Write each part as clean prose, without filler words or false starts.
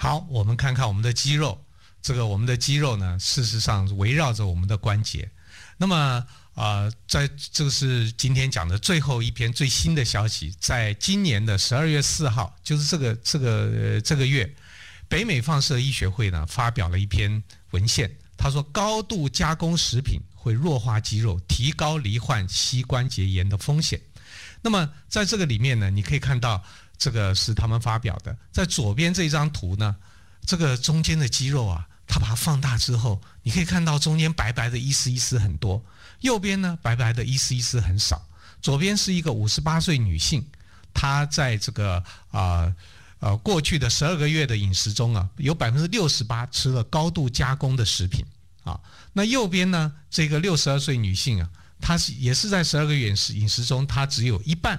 好，我们看看我们的肌肉。我们的肌肉呢，事实上围绕着我们的关节。那么在这个是今天讲的最后一篇最新的消息，在今年的12月4号，就是这个月，北美放射医学会呢发表了一篇文献，他说高度加工食品会弱化肌肉，提高罹患膝关节炎的风险。那么在这个里面呢，你可以看到这个是他们发表的，在左边这张图呢，这个中间的肌肉啊，它把它放大之后，你可以看到中间白白的一丝一丝很多，右边呢白白的一丝一丝很少。左边是一个58岁女性，她在这个过去的12个月的饮食中啊，有68%吃了高度加工的食品啊。那右边呢，这个62岁女性啊，她也是在12个月饮食中，她只有一半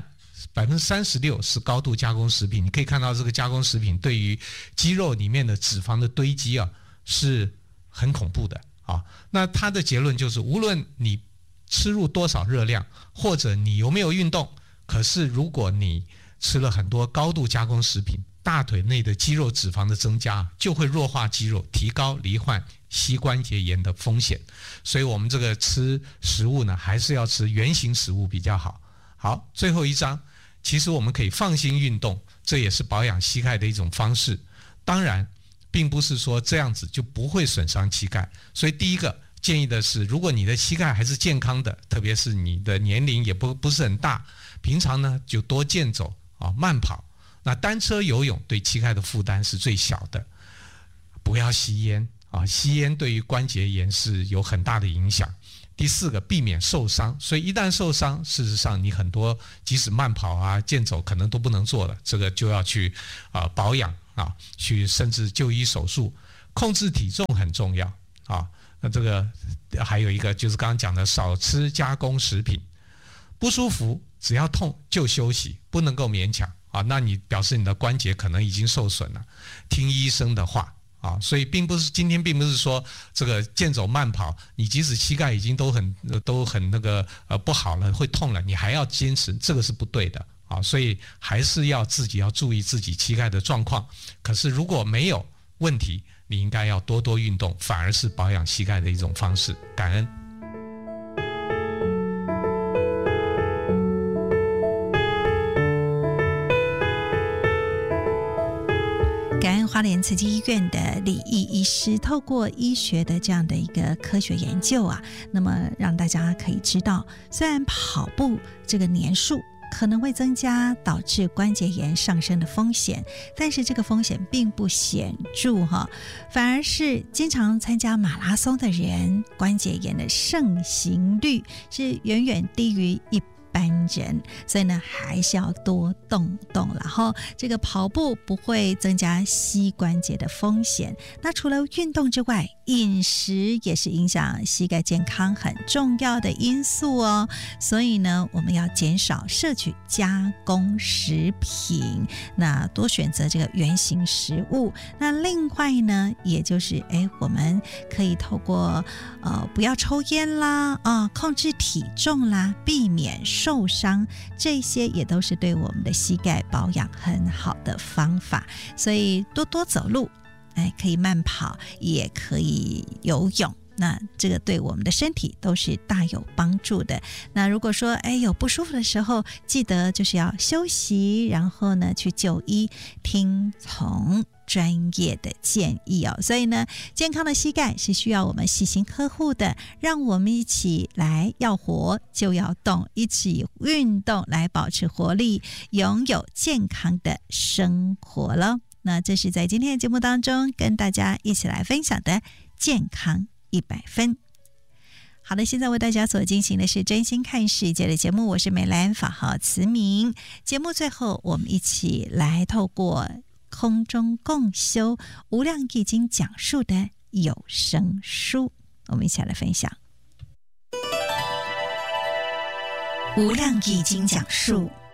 36%是高度加工食品。你可以看到这个加工食品对于肌肉里面的脂肪的堆积啊，是很恐怖的啊。那他的结论就是，无论你吃入多少热量，或者你有没有运动，可是如果你吃了很多高度加工食品，大腿内的肌肉脂肪的增加就会弱化肌肉，提高罹患膝关节炎的风险。所以我们这个吃食物呢，还是要吃原型食物比较好。好，最后一章，其实我们可以放心运动，这也是保养膝盖的一种方式。当然并不是说这样子就不会损伤膝盖，所以第一个建议的是，如果你的膝盖还是健康的，特别是你的年龄也不是很大，平常呢就多健走啊，慢跑。那单车游泳对膝盖的负担是最小的。不要吸烟啊，吸烟对于关节炎是有很大的影响。第四个，避免受伤。所以一旦受伤，事实上你很多即使慢跑啊、健走可能都不能做了，这个就要去保养啊，去甚至就医手术。控制体重很重要啊。那这个还有一个就是刚刚讲的，少吃加工食品。不舒服只要痛就休息，不能够勉强啊。那你表示你的关节可能已经受损了，听医生的话啊。所以今天并不是说这个健走慢跑，你即使膝盖已经都很那个不好了，会痛了，你还要坚持，这个是不对的啊。所以还是要自己要注意自己膝盖的状况。可是如果没有问题，你应该要多多运动，反而是保养膝盖的一种方式。感恩。 感恩花莲慈济医院的李毅医师，透过医学的这样的一个科学研究啊，那么让大家可以知道，虽然跑步这个年数可能会增加导致关节炎上升的风险，但是这个风险并不显著哈，反而是经常参加马拉松的人，关节炎的盛行率是远远低于一般人，所以呢还是要多动动，然后这个跑步不会增加膝关节的风险。那除了运动之外，饮食也是影响膝盖健康很重要的因素哦。所以呢，我们要减少摄取加工食品，那多选择这个原型食物。那另外呢，也就是我们可以透过不要抽烟啦控制体重啦，避免受伤，这些也都是对我们的膝盖保养很好的方法。所以多多走路，可以慢跑，也可以游泳，那这个对我们的身体都是大有帮助的。那如果说有不舒服的时候，记得就是要休息，然后呢去就医，听从专业的建议哦。所以呢，健康的膝盖是需要我们细心呵护的，让我们一起来，要活就要动，一起运动来保持活力，拥有健康的生活了。那这是在今天的节目当中跟大家一起来分享的健康100分。好的，现在为大家所进行的是真心看世界的节目，我是美兰，法号慈明。节目最后我们一起来透过空中共修无量易经讲述的有声书，我们一起来分享无量易经讲述